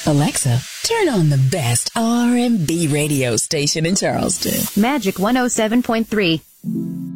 Alexa, turn on the best R&B radio station in Charleston. Magic 107.3.